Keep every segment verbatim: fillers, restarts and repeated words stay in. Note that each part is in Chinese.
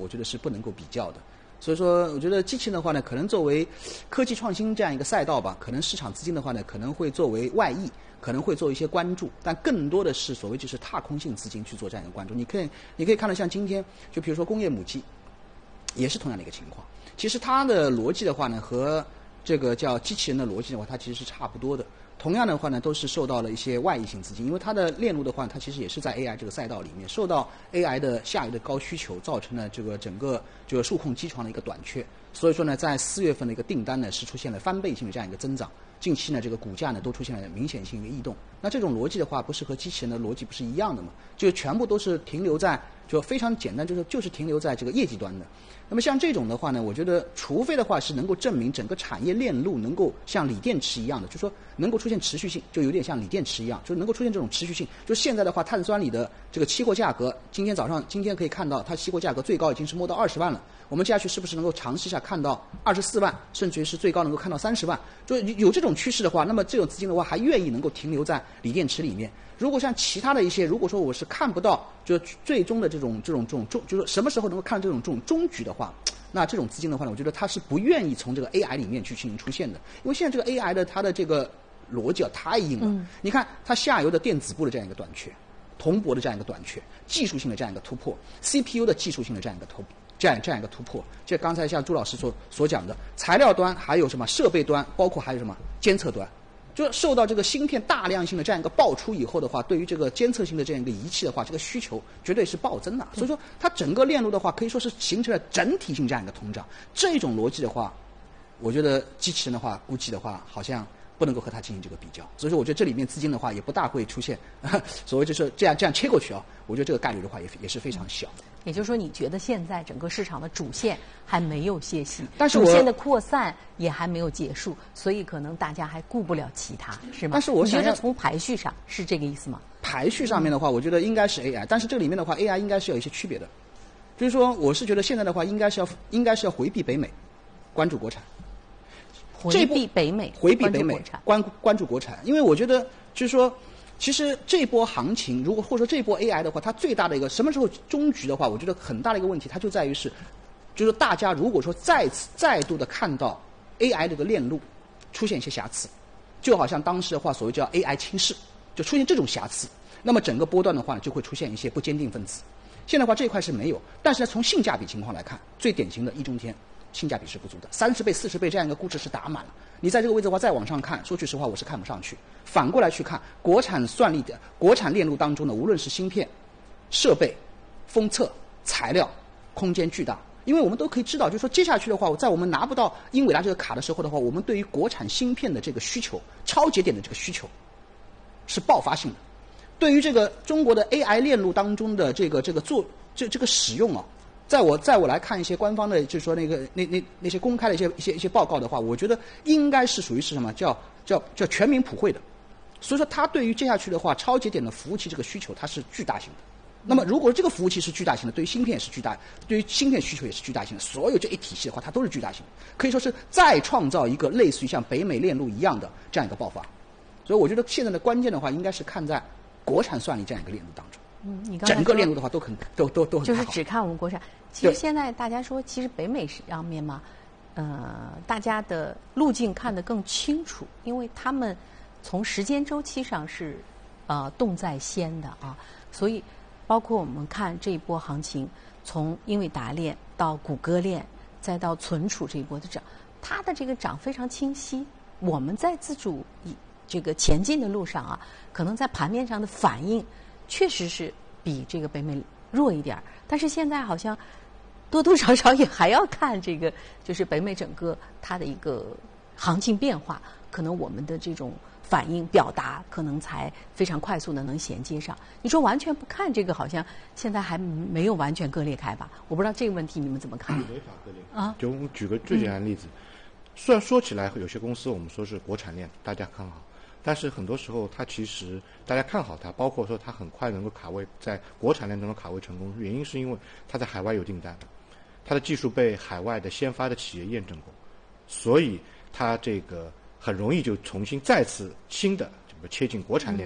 我觉得是不能够比较的。所以说，我觉得机器人的话呢，可能作为科技创新这样一个赛道吧，可能市场资金的话呢，可能会作为外溢，可能会做一些关注，但更多的是所谓就是踏空性资金去做这样一个关注。你可以，你可以看到像今天，就比如说工业母机，也是同样的一个情况。其实它的逻辑的话呢，和这个叫机器人的逻辑的话，它其实是差不多的。同样的话呢，都是受到了一些外溢性资金，因为它的链路的话，它其实也是在 A I 这个赛道里面，受到 A I 的下游的高需求，造成了这个整个这个数控机床的一个短缺。所以说呢，在四月份的一个订单呢，是出现了翻倍性的这样一个增长。近期呢，这个股价呢都出现了明显性的异动。那这种逻辑的话，不是和机器人的逻辑不是一样的吗？就全部都是停留在就非常简单，就是就是停留在这个业绩端的。那么像这种的话呢，我觉得除非的话是能够证明整个产业链路能够像锂电池一样的，就是说能够出现持续性，就有点像锂电池一样，就是能够出现这种持续性。就现在的话，碳酸锂的这个期货价格，今天早上今天可以看到它期货价格最高已经是摸到二十万了。我们接下去是不是能够尝试一下看到二十四万，甚至于是最高能够看到三十万？就有这种趋势的话，那么这种资金的话还愿意能够停留在锂电池里面。如果像其他的一些，如果说我是看不到就最终的这种这种这种终，就是什么时候能够看到这种这种终局的话，那这种资金的话呢，我觉得它是不愿意从这个 A I 里面去进行出现的，因为现在这个 A I 的它的这个逻辑啊太硬了。嗯、你看它下游的电子部的这样一个短缺，铜箔的这样一个短缺，技术性的这样一个突破 ，C P U 的技术性的这样一个突破。这样这样一个突破，这刚才像朱老师所所讲的，材料端还有什么设备端，包括还有什么监测端，就受到这个芯片大量性的这样一个爆出以后的话，对于这个监测性的这样一个仪器的话，这个需求绝对是暴增的。所以说，它整个链路的话，可以说是形成了整体性这样一个通胀。这种逻辑的话，我觉得机器人的话，估计的话，好像不能够和它进行这个比较。所以说，我觉得这里面资金的话，也不大会出现所谓就是这样这样切过去啊。我觉得这个概率的话也也是非常小的。 也就是说，你觉得现在整个市场的主线还没有泄息， 但是主线的扩散也还没有结束，所以可能大家还顾不了其他，是吗？ 但是我想你觉得从排序上是这个意思吗？ 排序上面的话，我觉得应该是 A I， 但是这个里面的话 ，A I 应该是有一些区别的。就是说，我是觉得现在的话，应该是要应该是要回避北美，关注国产。 回避北美， 回避北美，关关注国产，因为我觉得就是说。其实这波行情，如果或者说这波 A I 的话，它最大的一个什么时候终局的话，我觉得很大的一个问题，它就在于是，就是大家如果说再次再度的看到 A I 这个链路出现一些瑕疵，就好像当时的话所谓叫 A I 轻视，就出现这种瑕疵，那么整个波段的话呢，就会出现一些不坚定分子。现在的话这一块是没有，但是呢从性价比情况来看，最典型的易中天性价比是不足的，三十倍、四十倍这样一个估值是打满了。你在这个位置的话再往上看，说句实话我是看不上去。反过来去看国产算力的国产链路当中的，无论是芯片、设备、封测、材料，空间巨大。因为我们都可以知道，就是说接下去的话，在我们拿不到英伟达这个卡的时候的话，我们对于国产芯片的这个需求、超节点的这个需求是爆发性的。对于这个中国的 A I 链路当中的这个这个做这这个使用啊。在我在我来看一些官方的，就是说那个那那那些公开的一些一些一些报告的话，我觉得应该是属于是什么叫叫叫全民普惠的，所以说它对于接下去的话，超节点的服务器这个需求它是巨大型的。那么如果这个服务器是巨大型的，对于芯片也是巨大，对于芯片需求也是巨大型的，所有这一体系的话，它都是巨大型的，可以说是再创造一个类似于像北美链路一样的这样一个爆发。所以我觉得现在的关键的话，应该是看在国产算力这样一个链路当中。 嗯，你刚才整个链路的话都很都都都很好， 就是只看我们国产。其实现在大家说，其实北美上面嘛，呃，大家的路径看得更清楚，因为他们从时间周期上是呃动在先的啊，所以包括我们看这一波行情，从英伟达链到谷歌链，再到存储这一波的涨，它的这个涨非常清晰。我们在自主这个前进的路上啊，可能在盘面上的反应确实是比这个北美弱一点，但是现在好像多多少少也还要看这个，就是北美整个它的一个行情变化，可能我们的这种反应表达可能才非常快速的能衔接上。你说完全不看这个，好像现在还没有完全割裂开吧？我不知道这个问题你们怎么看？ 没法割裂啊！就我们举个最简单的例子，嗯、虽然说起来有些公司我们说是国产链，大家看好。但是很多时候，它其实大家看好它，包括说它很快能够卡位在国产链当中卡位成功，原因是因为它在海外有订单，它的技术被海外的先发的企业验证过，所以它这个很容易就重新再次新的这个切进国产链当中，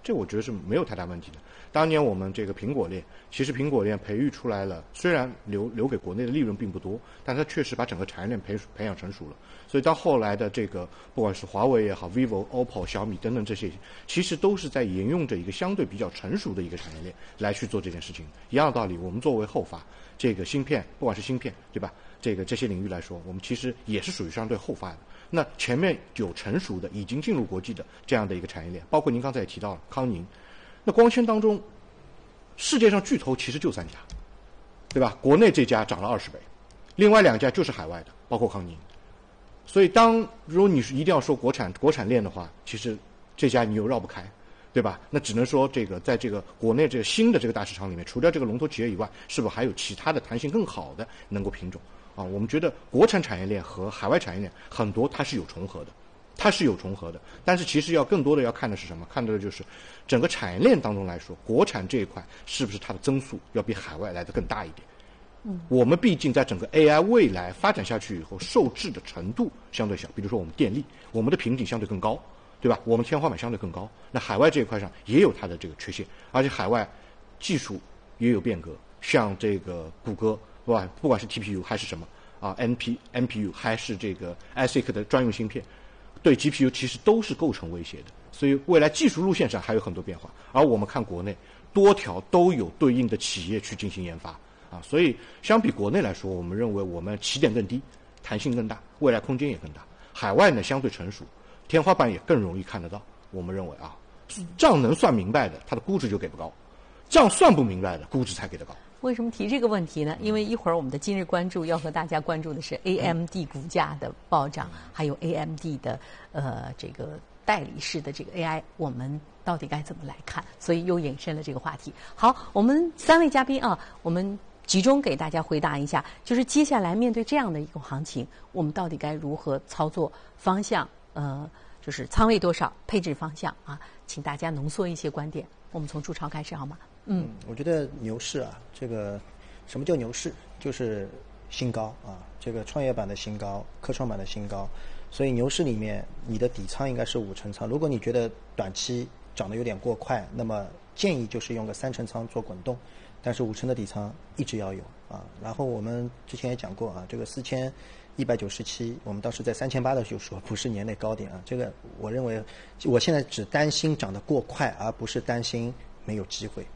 这我觉得是没有太大问题的。当年我们这个苹果链，其实苹果链培育出来了，虽然留留给国内的利润并不多，但它确实把整个产业链培培养成熟了。所以到后来的这个，不管是华为也好 ，vivo、O P P O、小米等等这些，其实都是在沿用着一个相对比较成熟的一个产业链来去做这件事情。一样的道理，我们作为后发，这个芯片，不管是芯片，对吧？这个这些领域来说，我们其实也是属于相对后发的。那前面有成熟的、已经进入国际的这样的一个产业链，包括您刚才也提到了康宁。那光纤当中，世界上巨头其实就三家，对吧？国内这家涨了二十倍，另外两家就是海外的，包括康宁。所以当如果你是一定要说国产国产链的话，其实这家你又绕不开，对吧？那只能说这个在这个国内这个新的这个大市场里面，除掉这个龙头企业以外，是否还有其他的弹性更好的能够品种啊？我们觉得国产产业链和海外产业链很多它是有重合的。它是有重合的，但是其实要更多的要看的是什么？看到的就是整个产业链当中来说，国产这一块是不是它的增速要比海外来的更大一点？嗯，我们毕竟在整个 A I 未来发展下去以后，受制的程度相对小。比如说我们电力，我们的瓶颈相对更高，对吧？我们天花板相对更高。那海外这一块上也有它的这个缺陷，而且海外技术也有变革，像这个谷歌，对吧？不管是 T P U 还是什么啊 ，N P N P U 还是这个 A S I C 的专用芯片。对 G P U 其实都是构成威胁的，所以未来技术路线上还有很多变化。而我们看国内多条都有对应的企业去进行研发啊，所以相比国内来说，我们认为我们起点更低，弹性更大，未来空间也更大。海外呢相对成熟，天花板也更容易看得到。我们认为啊，账能算明白的，它的估值就给不高；账算不明白的，估值才给得高。 为什么提这个问题呢？因为一会儿我们的今日关注要和大家关注的是 A M D 股价的暴涨，还有 A M D 的呃这个代理式的这个 A I， 我们到底该怎么来看？所以又引申了这个话题。好，我们三位嘉宾啊，我们集中给大家回答一下，就是接下来面对这样的一个行情，我们到底该如何操作方向？呃，就是仓位多少，配置方向啊，请大家浓缩一些观点。我们从朱超开始好吗？嗯， 我觉得牛市啊，这个什么叫牛市？就是新高啊，这个创业板的新高，科创板的新高。所以牛市里面，你的底仓应该是五成仓。如果你觉得短期涨得有点过快，那么建议就是用个三成仓做滚动，但是五成的底仓一直要有啊。然后我们之前也讲过啊，这个四千一百九十七，我们当时在三千八的时候说不是年内高点啊。这个我认为，我现在只担心涨得过快，而不是担心没有机会。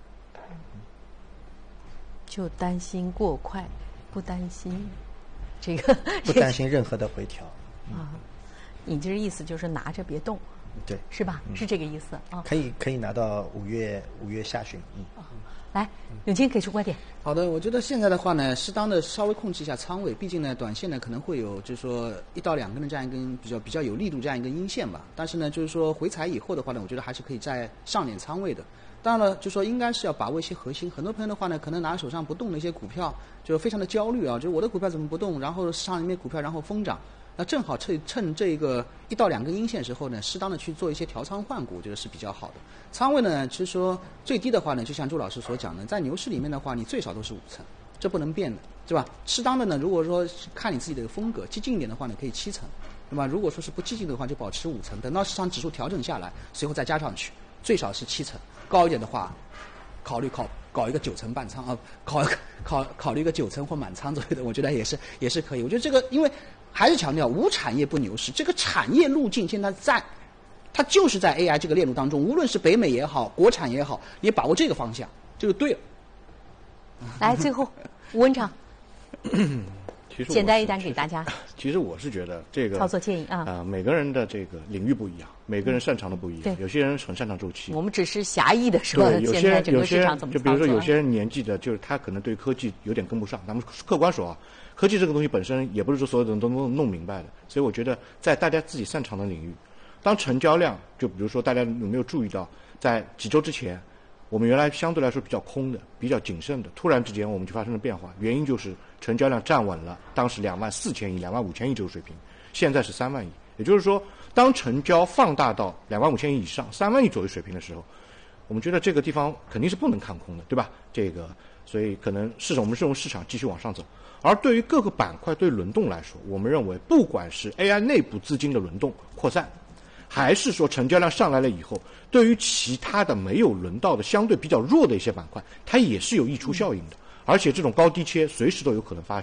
就担心过快，不担心这个不担心任何的回调啊。你这意思就是拿着别动， 对， 是吧？嗯、是这个意思啊。 可以可以拿到五月五月下旬，嗯。 哦、来，永清给出观点。 好的，我觉得现在的话呢，适当的稍微控制一下仓位，毕竟呢，短线呢可能会有就是说一到两根的这样一根比较比较有力度这样一根阴线吧。但是呢，就是说回踩以后的话呢，我觉得还是可以再上点仓位的。当然了，就说应该是要把握一些核心。很多朋友的话呢，可能拿手上不动的一些股票，就非常的焦虑啊，就是我的股票怎么不动？然后市场里面股票然后疯涨，那正好趁趁这个一到两根阴线时候呢，适当的去做一些调仓换股，我觉得是比较好的。仓位呢，其实说最低的话呢，就像周老师所讲的，在牛市里面的话，你最少都是五成，这不能变的，对吧？适当的呢，如果说看你自己的风格，激进一点的话呢，可以七成，对吧？如果说是不激进的话，就保持五成，等到市场指数调整下来，随后再加上去，最少是七成，高一点的话。考虑考搞一个九成半仓啊，考考考虑一个九成或满仓左右的，我觉得也是也是可以。我觉得这个，因为还是强调无产业不牛市，这个产业路径现在在，它就是在 A I 这个链路当中，无论是北美也好，国产也好，你把握这个方向，这就对了。 来，最后吴文长， 其实简单一点给大家。 其实我是觉得这个操作建议啊， 呃，每个人的这个领域不一样，每个人擅长的不一样。有些人很擅长周期， 我们只是狭义的说， 对，有现些在整个市有些场怎么操作？ 就比如说有些人年纪的，就是他可能对科技有点跟不上。咱们客观说啊，科技这个东西本身也不是说所有的人都能弄明白的，所以我觉得在大家自己擅长的领域，当成交量，就比如说大家有没有注意到，在几周之前，我们原来相对来说比较空的、比较谨慎的，突然之间我们就发生了变化，原因就是成交量站稳了，当时两万四千亿、两万五千亿这个水平，现在是三万亿。也就是说，当成交放大到两万五千亿以上、三万亿左右水平的时候，我们觉得这个地方肯定是不能看空的，对吧？这个，所以可能市场我们认为市场继续往上走。而对于各个板块对轮动来说，我们认为不管是 A I 内部资金的轮动扩散， 还是说成交量上来了以后，对于其他的没有轮到的相对比较弱的一些板块，它也是有溢出效应的。而且这种高低切随时都有可能发